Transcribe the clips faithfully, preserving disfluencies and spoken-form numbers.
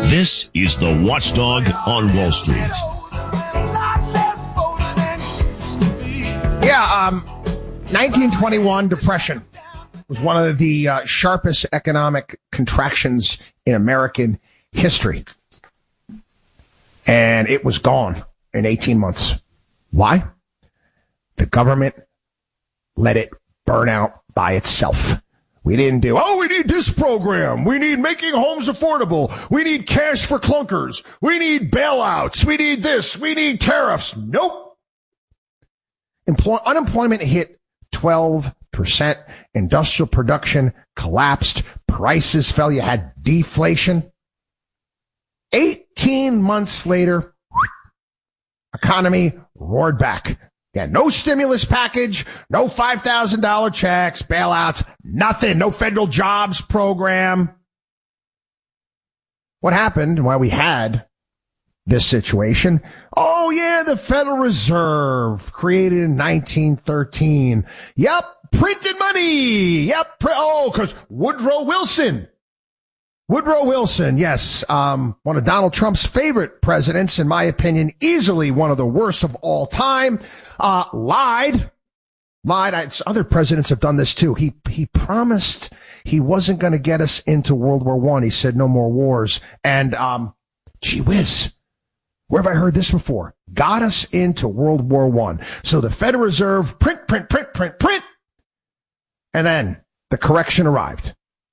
This is the Watchdog on Wall Street. Yeah, um, nineteen twenty-one Depression was one of the uh, sharpest economic contractions in American history. And it was gone in eighteen months. Why? The government let it burn out by itself. We didn't do, oh, we need this program. We need making homes affordable. We need cash for clunkers. We need bailouts. We need this. We need tariffs. Nope. Employ- unemployment hit twelve percent. Industrial production collapsed. Prices fell. You had deflation. eighteen months later, economy roared back. Yeah, no stimulus package, no five thousand dollars checks, bailouts, nothing, no federal jobs program. What happened while we had this situation? Oh, yeah, the Federal Reserve, created in nineteen thirteen. Yep, printed money. Yep, pr- oh, because Woodrow Wilson. Woodrow Wilson, yes, um, one of Donald Trump's favorite presidents, in my opinion, easily one of the worst of all time, uh, lied, lied. I, other presidents have done this too. He, he promised he wasn't going to get us into World War One. He said no more wars. And, um, gee whiz, where have I heard this before? Got us into World War One. So the Federal Reserve, print, print, print, print, print. And then the correction arrived.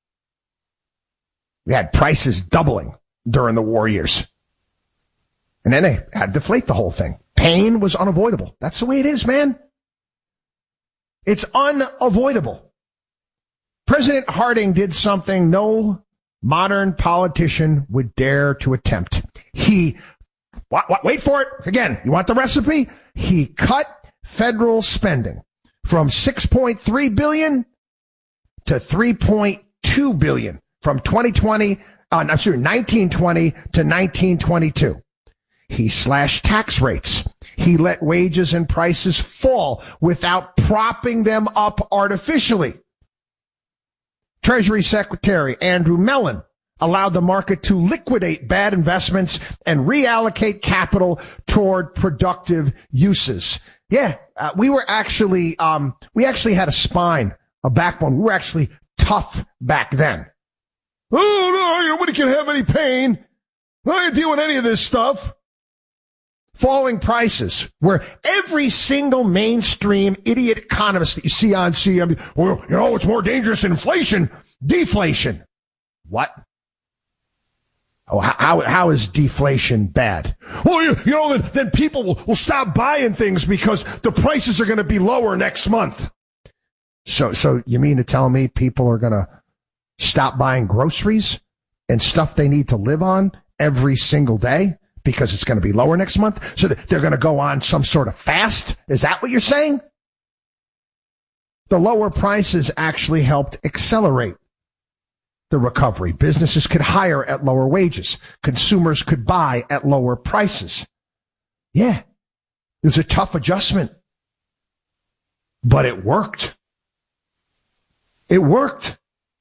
We had prices doubling during the war years. And then they had to deflate the whole thing. Pain was unavoidable. That's the way it is, man. It's unavoidable. President Harding did something no modern politician would dare to attempt. He, what, what, wait for it. Again, you want the recipe? He cut federal spending from six point three billion dollars to three point two billion dollars. From twenty twenty, uh, I'm sorry, nineteen twenty to nineteen twenty-two. He slashed tax rates. He let wages and prices fall without propping them up artificially. Treasury Secretary Andrew Mellon allowed the market to liquidate bad investments and reallocate capital toward productive uses. Yeah, uh, we were actually, um, we actually had a spine, a backbone. We were actually tough back then. Oh, no, nobody can have any pain. I ain't doing any of this stuff. Falling prices, where every single mainstream idiot economist that you see on C N B C, well, you know, it's more dangerous than inflation, deflation. What? Oh, how, how is deflation bad? Well, you, you know, then, then people will, will stop buying things because the prices are going to be lower next month. So, so you mean to tell me people are going to stop buying groceries and stuff they need to live on every single day because it's going to be lower next month? So they're going to go on some sort of fast? Is that what you're saying? The lower prices actually helped accelerate the recovery. Businesses could hire at lower wages. Consumers could buy at lower prices. Yeah, it was a tough adjustment, but it worked. It worked.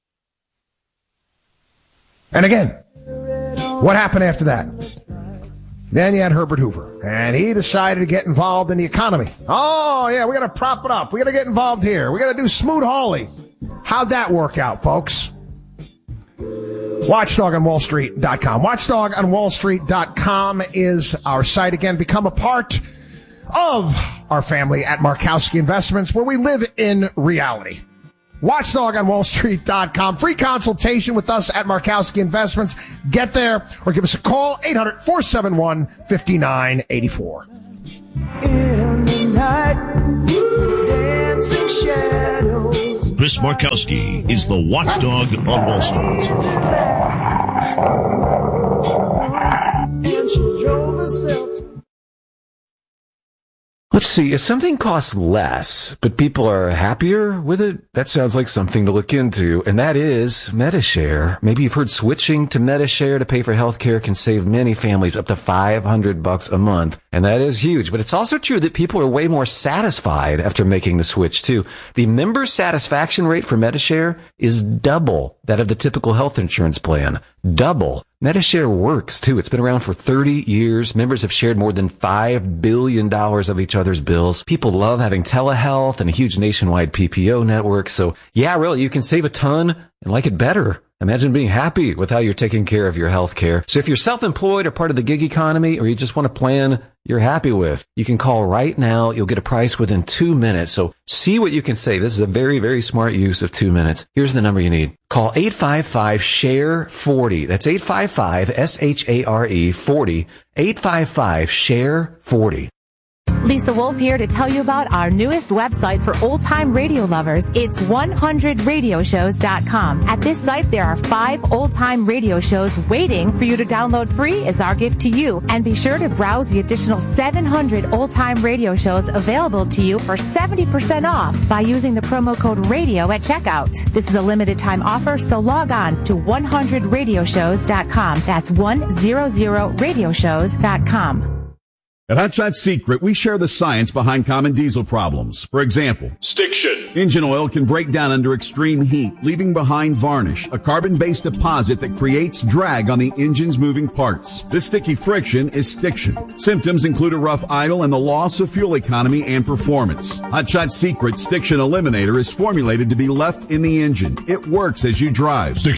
And again, what happened after that? Then you had Herbert Hoover, and he decided to get involved in the economy. Oh, yeah, we got to prop it up. We got to get involved here. We got to do Smoot-Hawley. How'd that work out, folks? Watchdog on Wall Street dot com. Watchdog on Wall Street dot com is our site. Again, become a part of our family at Markowski Investments, where we live in reality. Watchdog on Wall Street dot com. Free consultation with us at Markowski Investments. Get there or give us a call, eight hundred, four seven one, five nine eight four. In the night, dancing shadows. Chris Markowski is the Watchdog on Wall Street. And she drove herself to Let's see, if something costs less, but people are happier with it, that sounds like something to look into, and that is Medi-Share. Maybe you've heard switching to Medi-Share to pay for healthcare can save many families up to five hundred bucks a month, and that is huge. But it's also true that people are way more satisfied after making the switch, too. The member satisfaction rate for Medi-Share is double that of the typical health insurance plan. Double. Medi-Share works, too. It's been around for thirty years. Members have shared more than five billion dollars of each other's bills. People love having telehealth and a huge nationwide P P O network. So, yeah, really, you can save a ton and like it better. Imagine being happy with how you're taking care of your health care. So if you're self-employed or part of the gig economy, or you just want a plan you're happy with, you can call right now. You'll get a price within two minutes. So see what you can save. This is a very, very smart use of two minutes. Here's the number you need. Call eight five five, S H A R E, forty. That's eight five five, S H A R E, forty. eight five five, S H A R E, forty. Lisa Wolf here to tell you about our newest website for old-time radio lovers. It's one hundred radio shows dot com. At this site, there are five old-time radio shows waiting for you to download free as our gift to you. And be sure to browse the additional seven hundred old-time radio shows available to you for seventy percent off by using the promo code RADIO at checkout. This is a limited-time offer, so log on to one hundred radio shows dot com. That's one hundred radio shows dot com. At Hot Shot Secret, we share the science behind common diesel problems. For example, Stiction. Engine oil can break down under extreme heat, leaving behind varnish, a carbon-based deposit that creates drag on the engine's moving parts. This sticky friction is stiction. Symptoms include a rough idle and the loss of fuel economy and performance. Hot Shot Secret Stiction Eliminator is formulated to be left in the engine. It works as you drive. Stiction.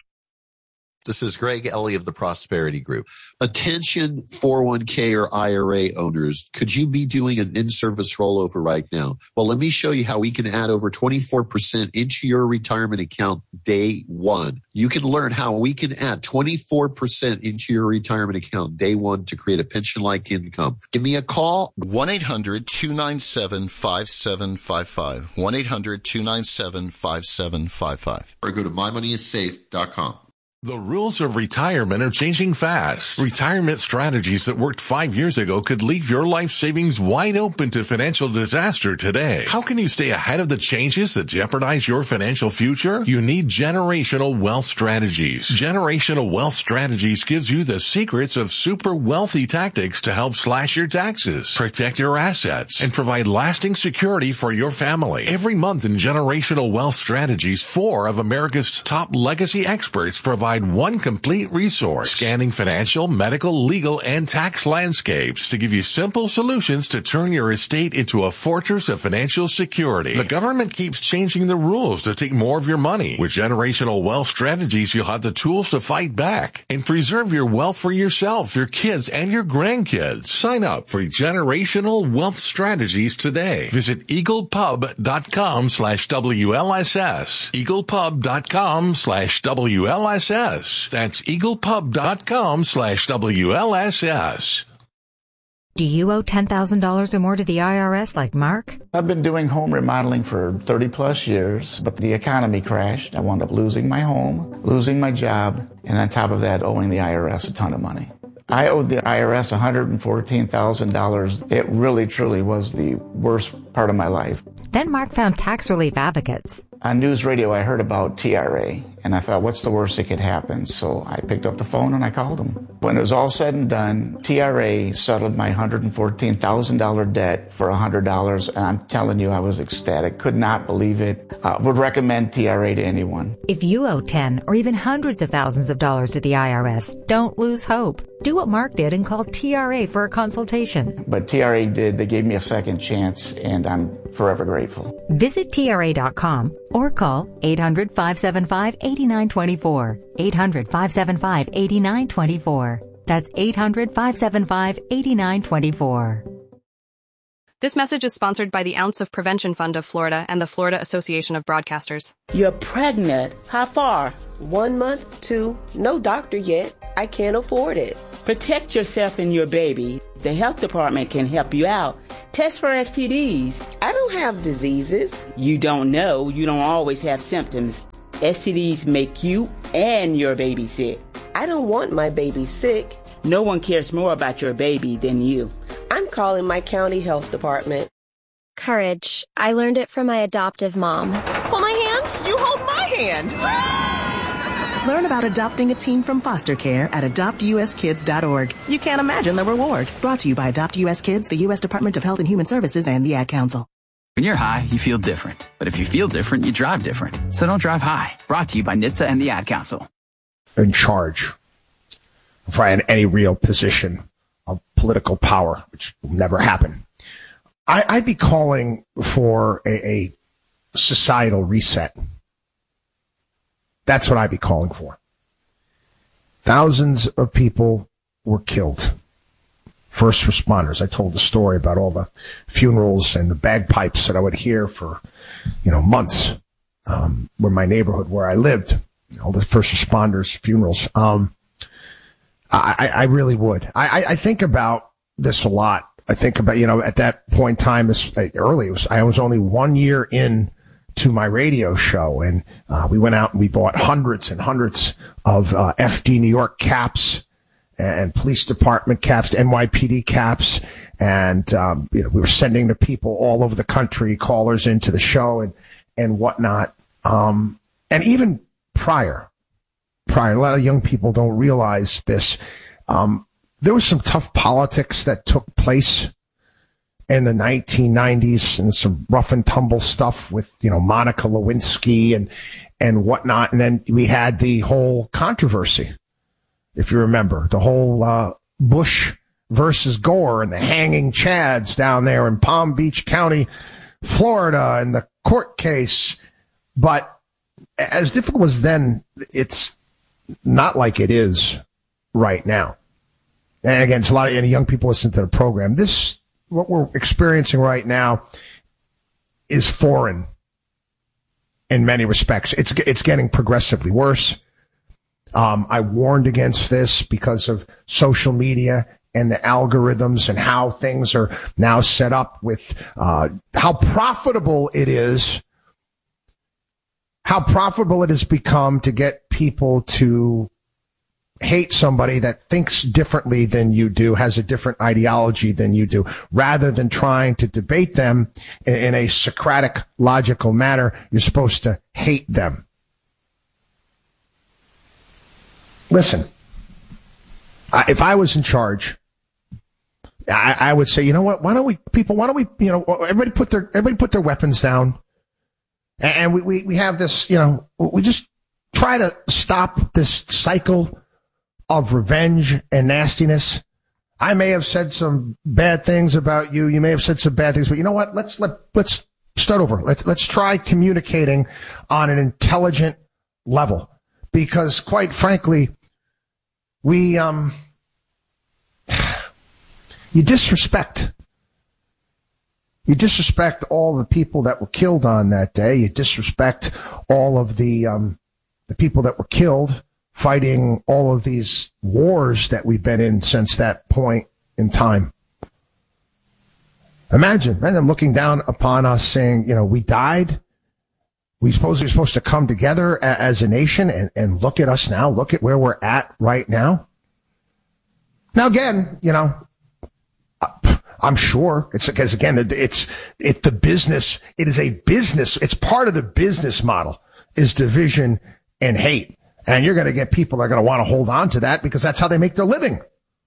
This is Greg Ellie of the Prosperity Group. Attention four oh one k or I R A owners, could you be doing an in-service rollover right now? Well, let me show you how we can add over twenty-four percent into your retirement account day one. You can learn how we can add twenty-four percent into your retirement account day one to create a pension-like income. Give me a call. one eight hundred, two nine seven, five seven five five. one eight hundred, two nine seven, five seven five five. Or go to my money is safe dot com. The rules of retirement are changing fast. Retirement strategies that worked five years ago could leave your life savings wide open to financial disaster today. How can you stay ahead of the changes that jeopardize your financial future? You need Generational Wealth Strategies. Generational Wealth Strategies gives you the secrets of super wealthy tactics to help slash your taxes, protect your assets, and provide lasting security for your family. Every month in Generational Wealth Strategies, four of America's top legacy experts provide one complete resource, scanning financial, medical, legal, and tax landscapes to give you simple solutions to turn your estate into a fortress of financial security. The government keeps changing the rules to take more of your money. With Generational Wealth Strategies, you'll have the tools to fight back and preserve your wealth for yourself, your kids, and your grandkids. Sign up for Generational Wealth Strategies today. Visit eaglepub.com slash WLSS. eaglepub.com slash WLSS. That's eaglepub.com slash WLSS. Do you owe ten thousand dollars or more to the I R S like Mark? I've been doing home remodeling for thirty plus years, but the economy crashed. I wound up losing my home, losing my job, and on top of that, owing the I R S a ton of money. I owed the I R S one hundred fourteen thousand dollars. It really, truly was the worst part of my life. Then Mark found tax relief advocates. On news radio, I heard about T R A, and I thought, what's the worst that could happen? So I picked up the phone and I called them. When it was all said and done, T R A settled my one hundred fourteen thousand dollars debt for one hundred dollars, and I'm telling you, I was ecstatic. Could not believe it. Uh, would recommend T R A to anyone. If you owe ten or even hundreds of thousands of dollars to the I R S, don't lose hope. Do what Mark did and call T R A for a consultation. But T R A did. They gave me a second chance, and I'm forever grateful. Visit T R A dot com or call eight hundred, five seven five, eight nine two four. eight hundred, five seven five, eight nine two four. That's eight hundred, five seven five, eight nine two four. This message is sponsored by the Ounce of Prevention Fund of Florida and the Florida Association of Broadcasters. You're pregnant. How far? One month, two. No doctor yet. I can't afford it. Protect yourself and your baby. The health department can help you out. Test for S T Ds. I don't have diseases. You don't know. You don't always have symptoms. S T Ds make you and your baby sick. I don't want my baby sick. No one cares more about your baby than you. I'm calling my county health department. Courage. I learned it from my adoptive mom. Hold my hand. You hold my hand. Learn about adopting a teen from foster care at adopt u s kids dot org. You can't imagine the reward. Brought to you by Adopt U S Kids, the U S Department of Health and Human Services, and the Ad Council. When you're high, you feel different. But if you feel different, you drive different. So don't drive high. Brought to you by N H T S A and the Ad Council. In charge. try in any real position of political power, which will never happen. I, I'd be calling for a, a societal reset. That's what I'd be calling for. Thousands of people were killed. First responders. I told the story about all the funerals and the bagpipes that I would hear for, you know, months, um, where my neighborhood where I lived, all the first responders' funerals. Um, I, I really would. I, I think about this a lot. I think about, you know, at that point in time, this early, it was, I was only one year in to my radio show, and uh, we went out and we bought hundreds and hundreds of uh, F D New York caps and police department caps, N Y P D caps, and um, you know, we were sending to people all over the country, callers into the show and and whatnot. Um, and even prior, prior, a lot of young people don't realize this. Um, there was some tough politics that took place in the nineteen nineties, and some rough and tumble stuff with, you know, Monica Lewinsky and and whatnot. And then we had the whole controversy, if you remember, the whole uh, Bush versus Gore and the hanging chads down there in Palm Beach County, Florida, and the court case. But as difficult as then, it's not like it is right now. And again, it's a lot of young people listen to the program. This, what we're experiencing right now, is foreign in many respects. It's it's getting progressively worse. Um, I warned against this because of social media and the algorithms and how things are now set up with uh, how profitable it is, how profitable it has become to get people to hate somebody that thinks differently than you do, has a different ideology than you do, rather than trying to debate them in, in a Socratic, logical manner. You're supposed to hate them. Listen, I, if I was in charge, I, I would say, you know what? Why don't we, people? Why don't we, you know, everybody put their everybody put their weapons down, and, and we, we we have this, you know, we just try to stop this cycle of revenge and nastiness. I may have said some bad things about you. You may have said some bad things, but you know what? Let's let let's start over. Let's let's try communicating on an intelligent level, because quite frankly, we um you disrespect you disrespect all the people that were killed on that day. You disrespect all of the um the people that were killed fighting all of these wars that we've been in since that point in time. Imagine, man, them looking down upon us saying, you know, we died. We supposed we're supposed to come together a, as a nation, and, and look at us now. Look at where we're at right now. Now, again, you know, I'm sure it's because, again, it's it's the business. It is a business. It's part of the business model is division and hate. And you're going to get people that are going to want to hold on to that because that's how they make their living.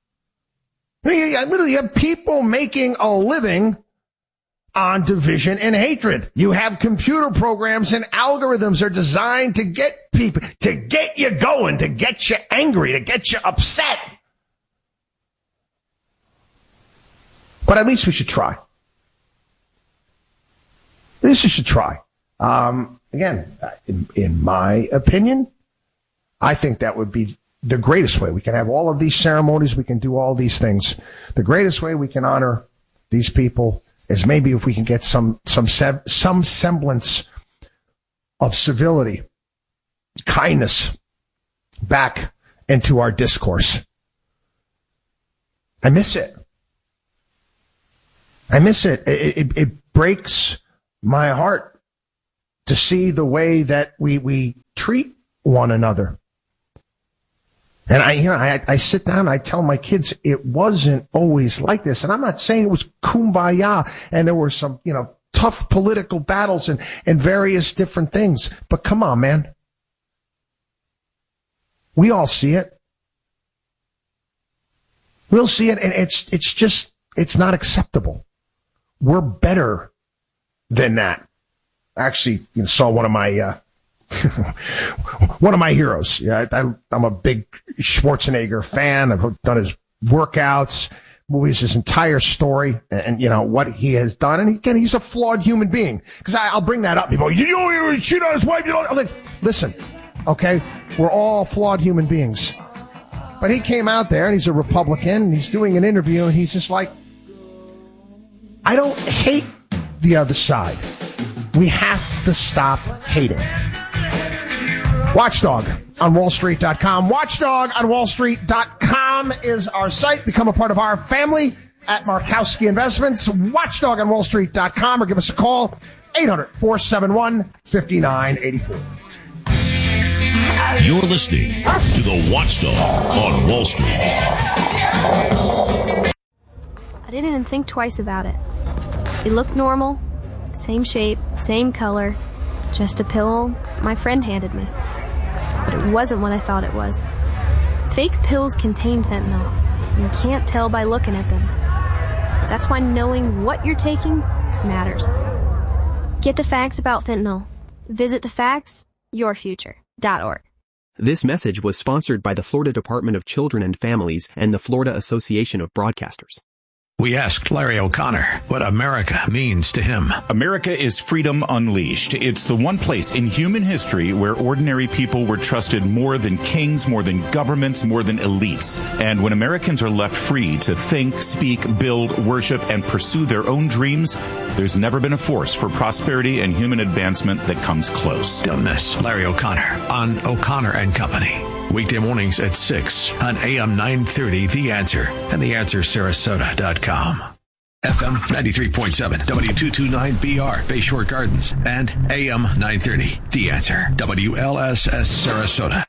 I literally have people making a living on division and hatred. You have computer programs and algorithms are designed to get people, to get you going, to get you angry, to get you upset. But at least we should try. At least we should try. Um, again, in, in my opinion, I think that would be the greatest way. We can have all of these ceremonies. We can do all these things. The greatest way we can honor these people is maybe if we can get some some some semblance of civility, kindness back into our discourse. I miss it. I miss it. It, it, it breaks my heart to see the way that we we treat one another. And I, you know, I, I sit down, I tell my kids it wasn't always like this. And I'm not saying it was kumbaya and there were some, you know, tough political battles and, and various different things. But come on, man. We all see it. We'll see it. And it's, it's just, it's not acceptable. We're better than that. I actually, you know, saw one of my, uh, one of my heroes. Yeah, I, I'm a big Schwarzenegger fan. I've done his workouts, movies, his entire story, and, and you know what he has done. And again, he's a flawed human being. Because I'll bring that up. People, you know, you cheat on his wife. You know, I'm like, listen, okay, we're all flawed human beings. But he came out there, and he's a Republican, and he's doing an interview, and he's just like, I don't hate the other side. We have to stop hating. Watchdog on wall street dot com. Watchdog on wall street dot com is our site. Become a part of our family at Markowski Investments. Watchdog on wall street dot com, or give us a call, eight hundred, four seven one, five nine eight four. You're listening to the Watchdog on Wall Street. I didn't even think twice about it. It looked normal, same shape, same color, just a pill my friend handed me. But it wasn't what I thought it was. Fake pills contain fentanyl. You can't tell by looking at them. That's why knowing what you're taking matters. Get the facts about fentanyl. Visit the facts your future dot org. This message was sponsored by the Florida Department of Children and Families and the Florida Association of Broadcasters. We asked Larry O'Connor what America means to him. America is freedom unleashed. It's the one place in human history where ordinary people were trusted more than kings, more than governments, more than elites. And when Americans are left free to think, speak, build, worship, and pursue their own dreams, there's never been a force for prosperity and human advancement that comes close. Don't miss Larry O'Connor on O'Connor and Company. Weekday mornings at six on A M nine thirty, The Answer, and the answer sarasota dot com. F M ninety-three point seven, W two twenty-nine B R, Bayshore Gardens, and A M nine thirty, The Answer, W L S S Sarasota.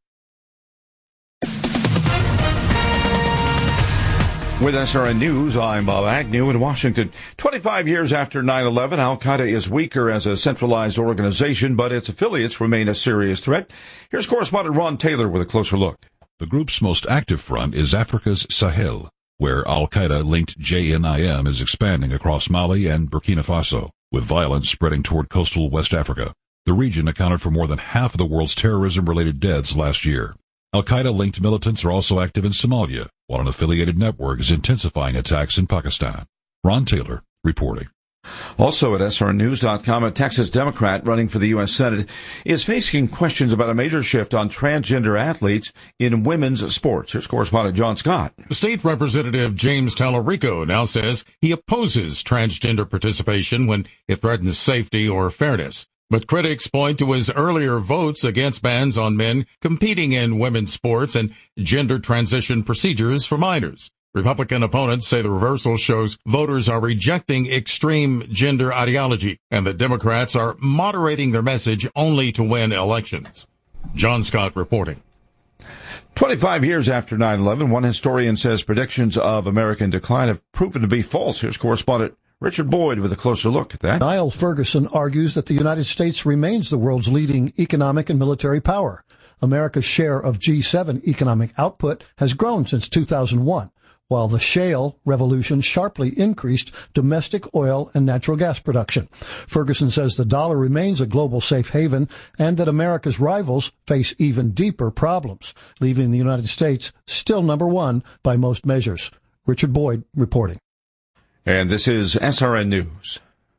With S R N News, I'm Bob Agnew in Washington. twenty-five years after nine eleven, Al-Qaeda is weaker as a centralized organization, but its affiliates remain a serious threat. Here's correspondent Ron Taylor with a closer look. The group's most active front is Africa's Sahel, where Al-Qaeda-linked J N I M is expanding across Mali and Burkina Faso, with violence spreading toward coastal West Africa. The region accounted for more than half of the world's terrorism-related deaths last year. Al-Qaeda-linked militants are also active in Somalia, while an affiliated network is intensifying attacks in Pakistan. Ron Taylor reporting. Also at S R N news dot com, a Texas Democrat running for the U S Senate is facing questions about a major shift on transgender athletes in women's sports. Here's correspondent John Scott. State Representative James Tallarico now says he opposes transgender participation when it threatens safety or fairness. But critics point to his earlier votes against bans on men competing in women's sports and gender transition procedures for minors. Republican opponents say the reversal shows voters are rejecting extreme gender ideology and that Democrats are moderating their message only to win elections. John Scott reporting. twenty-five years after nine eleven, one historian says predictions of American decline have proven to be false. Here's correspondent Richard Boyd with a closer look at that. Niall Ferguson argues that the United States remains the world's leading economic and military power. America's share of G seven economic output has grown since two thousand one, while the shale revolution sharply increased domestic oil and natural gas production. Ferguson says the dollar remains a global safe haven and that America's rivals face even deeper problems, leaving the United States still number one by most measures. Richard Boyd reporting. And this is S R N News.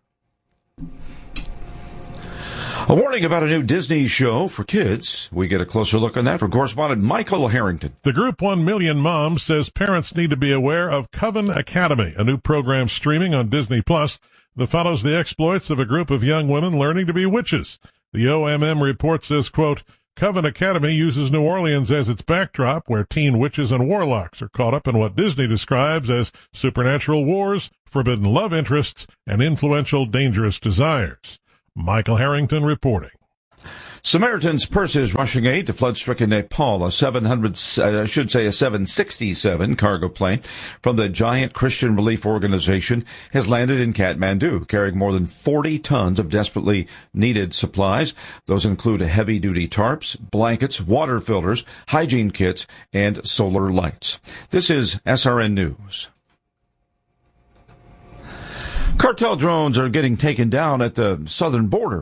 A warning about a new Disney show for kids. We get a closer look on that from correspondent Michael Harrington. The group One Million Moms says parents need to be aware of Coven Academy, a new program streaming on Disney Plus that follows the exploits of a group of young women learning to be witches. The O M M report says, quote, Coven Academy uses New Orleans as its backdrop, where teen witches and warlocks are caught up in what Disney describes as supernatural wars, forbidden love interests, and influential dangerous desires. Michael Harrington reporting. Samaritan's Purses rushing aid to flood-stricken Nepal. A seven hundred, uh, I should say a seven sixty-seven cargo plane from the Giant Christian Relief Organization has landed in Kathmandu, carrying more than forty tons of desperately needed supplies. Those include heavy-duty tarps, blankets, water filters, hygiene kits, and solar lights. This is S R N News. Cartel drones are getting taken down at the southern border.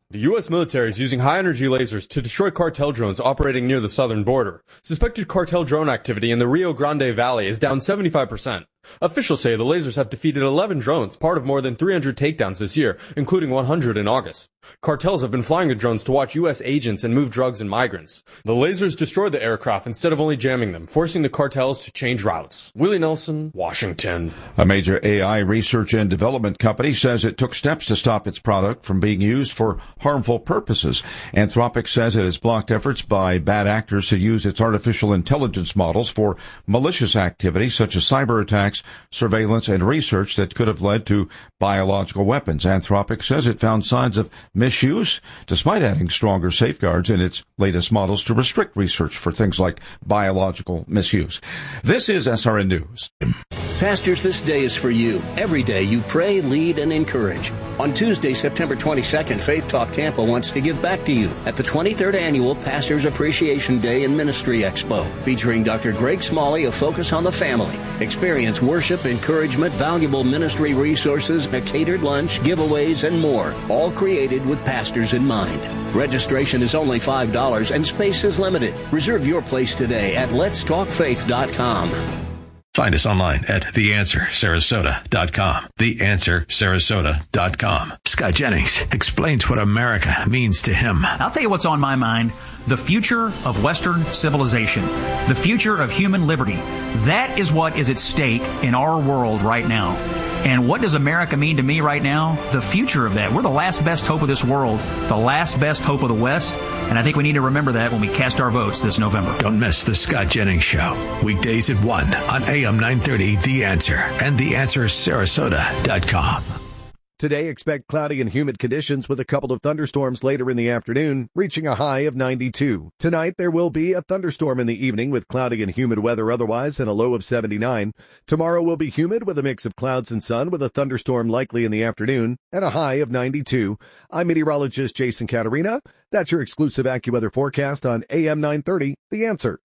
The U S military is using high-energy lasers to destroy cartel drones operating near the southern border. Suspected cartel drone activity in the Rio Grande Valley is down seventy-five percent. Officials say the lasers have defeated eleven drones, part of more than three hundred takedowns this year, including one hundred in August. Cartels have been flying the drones to watch U S agents and move drugs and migrants. The lasers destroyed the aircraft instead of only jamming them, forcing the cartels to change routes. Willie Nelson, Washington. A major A I research and development company says it took steps to stop its product from being used for harmful purposes. Anthropic says it has blocked efforts by bad actors to use its artificial intelligence models for malicious activity such as cyber attacks, surveillance, and research that could have led to biological weapons. Anthropic says it found signs of misuse, despite adding stronger safeguards in its latest models to restrict research for things like biological misuse. This is S R N News. Pastors, this day is for you. Every day you pray, lead, and encourage. On Tuesday, September twenty-second, Faith Talk Tampa wants to give back to you at the twenty-third Annual Pastors Appreciation Day and Ministry Expo, featuring Doctor Greg Smalley of Focus on the Family. Experience worship, encouragement, valuable ministry resources, a catered lunch, giveaways, and more, all created with pastors in mind. Registration is only five dollars and space is limited. Reserve your place today at lets talk faith dot com. Find us online at the answer sarasota dot com. the answer sarasota dot com. Scott Jennings explains what America means to him. I'll tell you what's on my mind. The future of Western civilization. The future of human liberty. That is what is at stake in our world right now. And what does America mean to me right now? The future of that. We're the last best hope of this world, the last best hope of the West, and I think we need to remember that when we cast our votes this November. Don't miss the Scott Jennings Show, weekdays at one on A M nine thirty, The Answer, and the answer sarasota dot com. Today, expect cloudy and humid conditions with a couple of thunderstorms later in the afternoon, reaching a high of ninety-two. Tonight, there will be a thunderstorm in the evening with cloudy and humid weather otherwise and a low of seventy-nine. Tomorrow will be humid with a mix of clouds and sun with a thunderstorm likely in the afternoon and a high of ninety-two. I'm meteorologist Jason Caterina. That's your exclusive AccuWeather forecast on A M nine thirty, The Answer.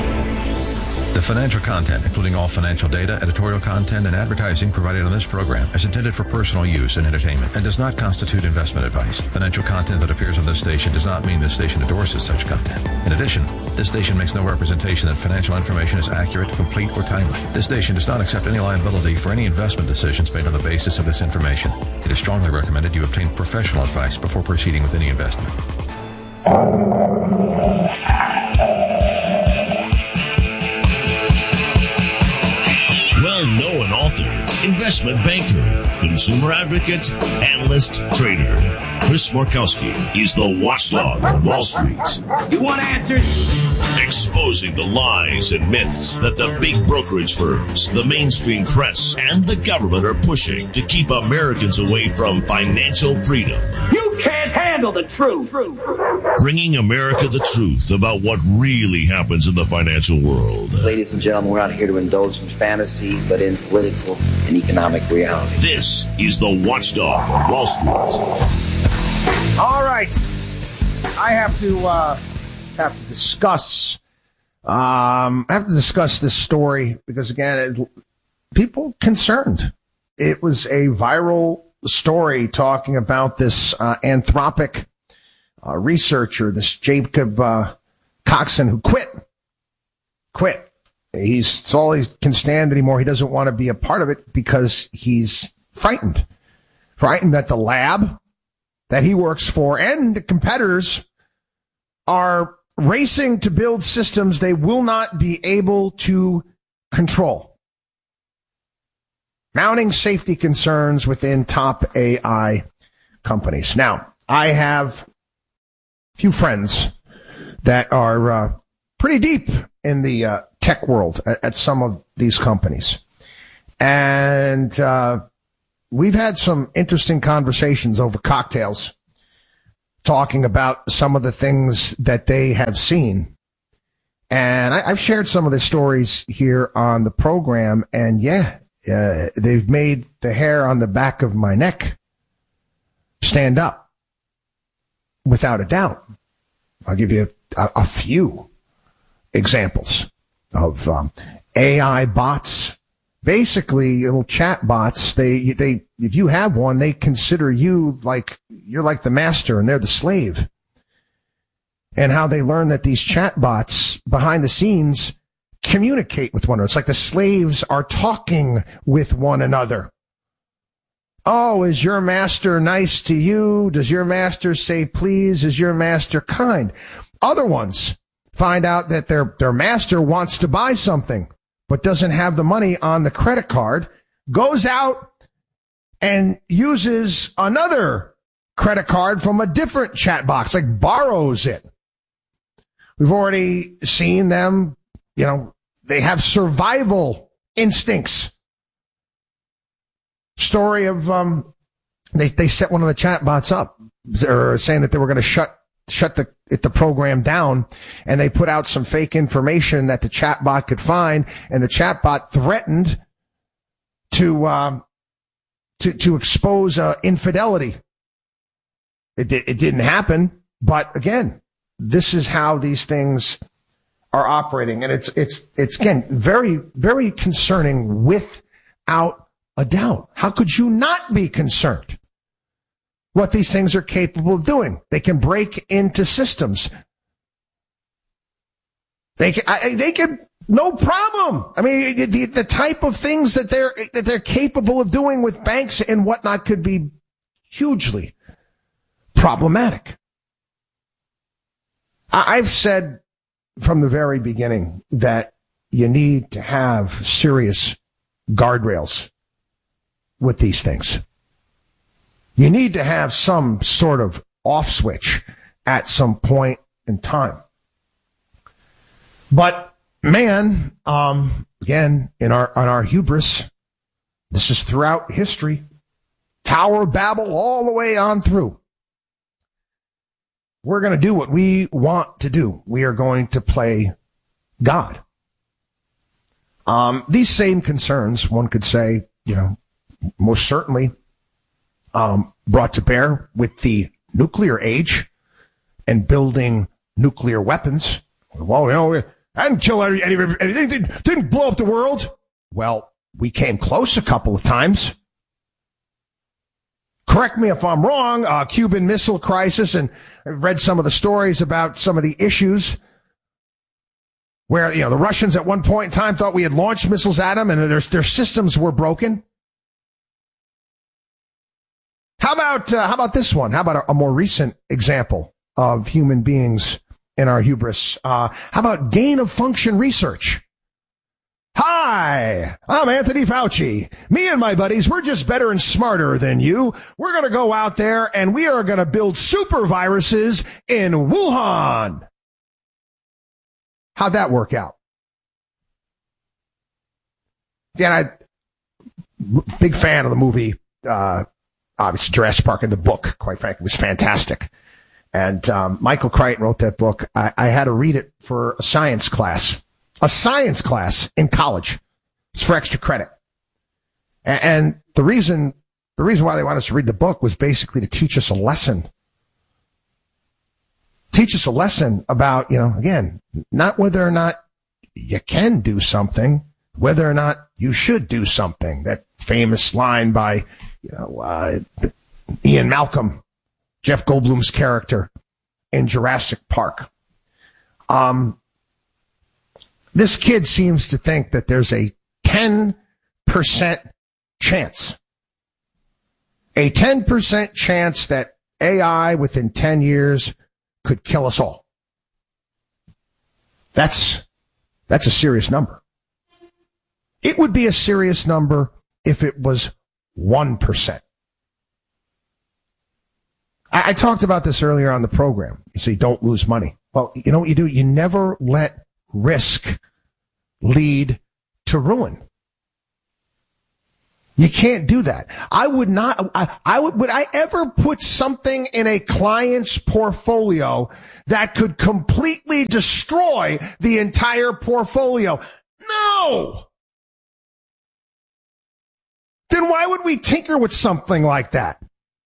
The financial content, including all financial data, editorial content, and advertising provided on this program is intended for personal use and entertainment and does not constitute investment advice. Financial content that appears on this station does not mean this station endorses such content. In addition, this station makes no representation that financial information is accurate, complete, or timely. This station does not accept any liability for any investment decisions made on the basis of this information. It is strongly recommended you obtain professional advice before proceeding with any investment. Well-known author, investment banker, consumer advocate, analyst, trader. Chris Markowski is the watchdog on Wall Street. You want answers? Exposing the lies and myths that the big brokerage firms, the mainstream press, and the government are pushing to keep Americans away from financial freedom. You can't handle the truth. Bringing America the truth about what really happens in the financial world. Ladies and gentlemen, we're not here to indulge in fantasy, but in political and economic reality. This is the Watchdog on Wall Street. All right. I have to uh, have to discuss. Um, I have to discuss this story because again, it, people concerned. It was a viral story talking about this uh, Anthropic uh, researcher, this Jacob uh, Coxon, who quit. Quit. He's it's all he can stand anymore. He doesn't want to be a part of it because he's frightened, frightened that the lab that he works for and the competitors are racing to build systems they will not be able to control. Mounting safety concerns within top A I companies. Now, I have a few friends that are uh, pretty deep in the uh, tech world at, at some of these companies. And uh, we've had some interesting conversations over cocktails talking about some of the things that they have seen. And I, I've shared some of the stories here on the program. And yeah, uh, they've made the hair on the back of my neck stand up without a doubt. I'll give you a, a few examples of um, A I bots basically little chat bots. They, they, if you have one, they consider you like, you're like the master and they're the slave. And how they learn that these chat bots behind the scenes communicate with one another. It's like the slaves are talking with one another. Oh, is your master nice to you? Does your master say please? Is your master kind? Other ones find out that their, their master wants to buy something, but doesn't have the money on the credit card, goes out and uses another credit card from a different chat box, like borrows it. We've already seen them, you know, they have survival instincts. Story of, um, they, they set one of the chat bots up, or saying that they were going to shut, shut the, the program down, and they put out some fake information that the chat bot could find, and the chat bot threatened to, um, to, to expose, uh, infidelity. It did, it didn't happen, but again, this is how these things are operating. And it's, it's, it's again, very, very concerning without a doubt. How could you not be concerned what these things are capable of doing? They can break into systems. They can, I, they can, no problem. I mean, the, the type of things that they're, that they're capable of doing with banks and whatnot could be hugely problematic. I've said from the very beginning that you need to have serious guardrails with these things. You need to have some sort of off switch at some point in time. But man, um, again, in our, on our hubris, this is throughout history, Tower of Babel all the way on through. We're going to do what we want to do. We are going to play God. Um, these same concerns, one could say, you know, most certainly, um, brought to bear with the nuclear age and building nuclear weapons. Well, you know, I didn't kill any, anything, didn't, didn't blow up the world. Well, we came close a couple of times. Correct me if I'm wrong, uh, Cuban Missile Crisis, and I've read some of the stories about some of the issues where, you know, the Russians at one point in time thought we had launched missiles at them and their, their systems were broken. How about, uh, how about this one? How about a, a more recent example of human beings in our hubris? Uh, how about gain of function research? Hi, I'm Anthony Fauci. Me and my buddies, we're just better and smarter than you. We're going to go out there and we are going to build super viruses in Wuhan. How'd that work out? Yeah, I, big fan of the movie, uh, obviously Jurassic Park, and the book, quite frankly, was fantastic. And, um, Michael Crichton wrote that book. I, I had to read it for a science class. A science class in college. It's for extra credit. And, and the reason, the reason why they wanted us to read the book was basically to teach us a lesson. Teach us a lesson about, you know, again, not whether or not you can do something, whether or not you should do something. That famous line by, you know, uh, Ian Malcolm, Jeff Goldblum's character in Jurassic Park. Um, This kid seems to think that there's a ten percent chance, a ten percent chance that A I within ten years could kill us all. That's, that's a serious number. It would be a serious number if it was one percent. I, I talked about this earlier on the program. You say don't lose money. Well, you know what you do? You never let risk lead to ruin. You can't do that. I would not, I, I would, would I ever put something in a client's portfolio that could completely destroy the entire portfolio? No! Then why would we tinker with something like that?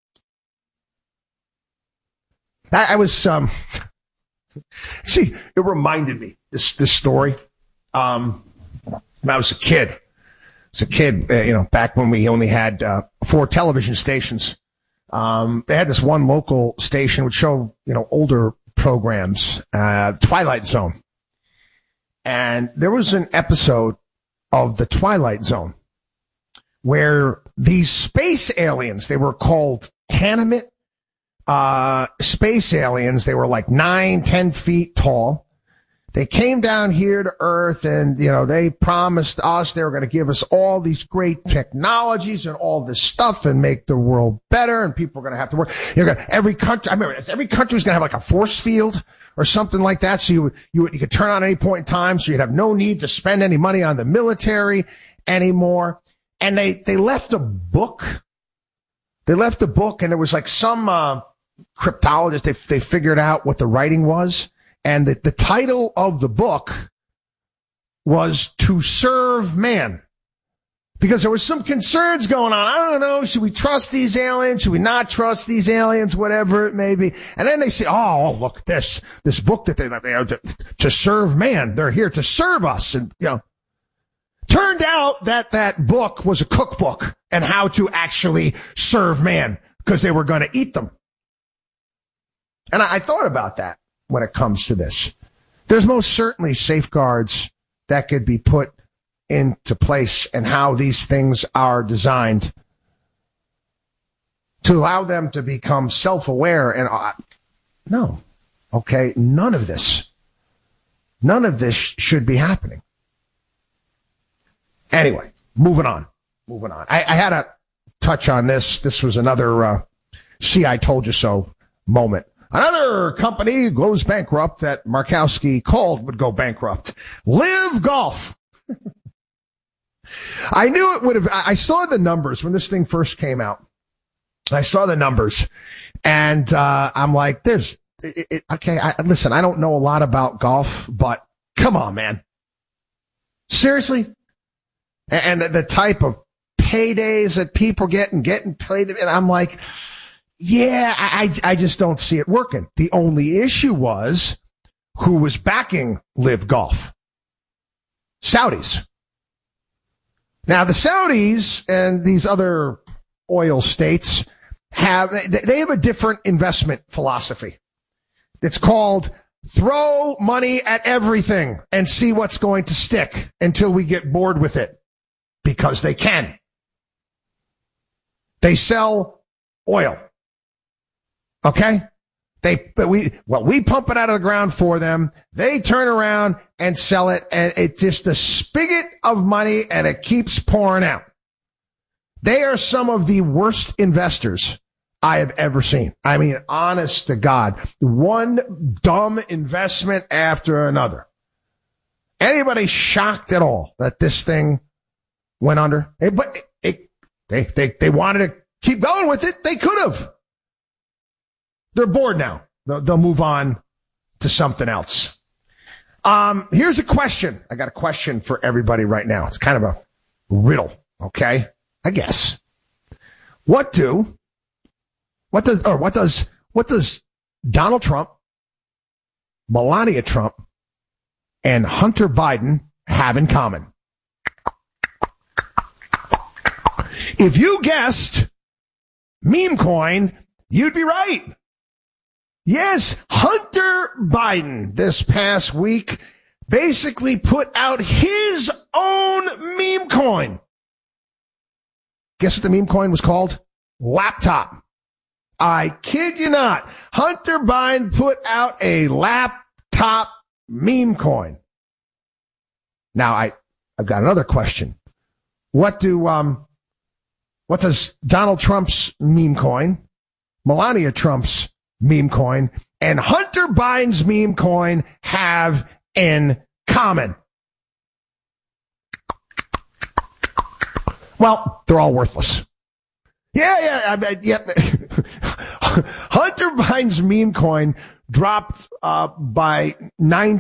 I, I was, um, see, it reminded me, this, this story. Um, when I was a kid, as a kid, uh, you know, back when we only had uh, four television stations, um, they had this one local station would show, you know, older programs, uh, Twilight Zone. And there was an episode of the Twilight Zone where these space aliens, they were called Canamet uh, space aliens. They were like nine, ten feet tall. They came down here to Earth and, you know, they promised us they were going to give us all these great technologies and all this stuff and make the world better, and people are going to have to work. You're going to, every country, I remember, every country was going to have like a force field or something like that. So you would, you would, you could turn on at any point in time. So you'd have no need to spend any money on the military anymore. And they, they left a book. They left a book, and it was like some, uh, cryptologist. They, they figured out what the writing was. And the, the title of the book was To Serve Man. Because there was some concerns going on. I don't know. Should we trust these aliens? Should we not trust these aliens? Whatever it may be. And then they say, oh, look at this, this book that they, they are to, to serve man. They're here to serve us. And, you know, turned out that that book was a cookbook and how to actually serve man because they were going to eat them. And I, I thought about that when it comes to this. There's most certainly safeguards that could be put into place and how these things are designed to allow them to become self-aware. And uh, no, okay, none of this, none of this should be happening. Anyway, moving on, moving on. I, I had a touch on this. This was another uh, see, I told you so moment. Another company goes bankrupt that Markowski called would go bankrupt. Live Golf. I knew it would have. I saw the numbers when this thing first came out. I saw the numbers, and uh, I'm like, "There's it, it, okay." I, listen, I don't know a lot about golf, but come on, man, seriously. And the, the type of paydays that people get and getting paid, and I'm like, yeah, I, I just don't see it working. The only issue was who was backing Live Golf. Saudis. Now, the Saudis and these other oil states have, they have a different investment philosophy. It's called throw money at everything and see what's going to stick until we get bored with it. Because they can. They sell oil. Okay? They, but we, well, we pump it out of the ground for them. They turn around and sell it, and it's just a spigot of money, and it keeps pouring out. They are some of the worst investors I have ever seen. I mean, honest to God, one dumb investment after another. Anybody shocked at all that this thing went under? But it, it, they, they, they wanted to keep going with it. They could have. They're bored now. They'll, they'll move on to something else. Um, here's a question. I got a question for everybody right now. It's kind of a riddle. Okay. I guess. What do, what does, or what does, what does Donald Trump, Melania Trump, and Hunter Biden have in common? If you guessed meme coin, you'd be right. Yes, Hunter Biden this past week basically put out his own meme coin. Guess what the meme coin was called? Laptop. I kid you not. Hunter Biden put out a laptop meme coin. Now I, I've got another question. What do, um, what does Donald Trump's meme coin, Melania Trump's meme coin, and Hunter Biden's meme coin have in common? Well, they're all worthless. Yeah, yeah, I, I, yeah. Hunter Biden's meme coin dropped uh, by nine